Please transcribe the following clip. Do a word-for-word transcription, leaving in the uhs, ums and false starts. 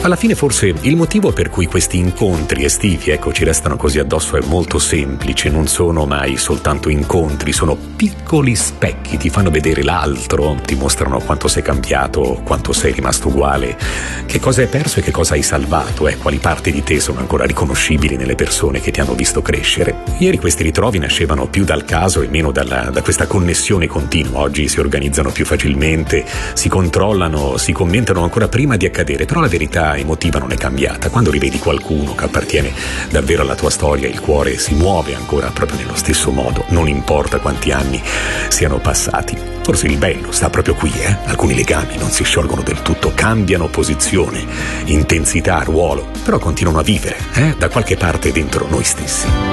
Alla fine forse il motivo per cui questi incontri estivi, ecco, ci restano così addosso è molto semplice. Non sono mai soltanto incontri, sono piccoli specchi, ti fanno vedere l'altro, ti mostrano quanto sei cambiato, quanto sei rimasto uguale, che cosa hai perso e che cosa hai salvato, eh, quali parti di te sono ancora riconoscibili nelle persone che ti hanno visto crescere. Ieri questi ritrovi nascevano più dal caso e meno dalla, da questa connessione continua. Oggi si organizzano più facilmente, si controllano, si commentano ancora prima di accadere, però la verità emotiva non è cambiata. Quando rivedi qualcuno che appartiene davvero alla tua storia, il cuore si muove ancora proprio nello stesso modo, non importa quanti anni siano passati. Forse il bello sta proprio qui, eh? Alcuni legami non si sciolgono del tutto, cambiano posizione, intensità, ruolo, però continuano a vivere, eh? Da qualche parte dentro noi stessi.